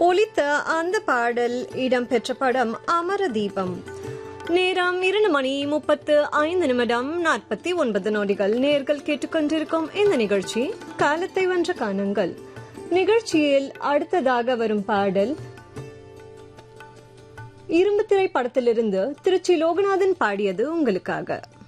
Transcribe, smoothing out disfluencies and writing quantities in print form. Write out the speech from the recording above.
ஒலித்த அந்த பாடல் இடம்பெற்ற படம் அமரதீபம். நேரம் 2:35 நேர்கள் கேட்டுக்கொண்டிருக்கும் இந்த நிகழ்ச்சி காலத்தை வென்ற காணுங்கள். நிகழ்ச்சியில் அடுத்ததாக வரும் பாடல் இரும்பு திரை படத்திலிருந்து திருச்சி லோகநாதன் பாடியது உங்களுக்காக.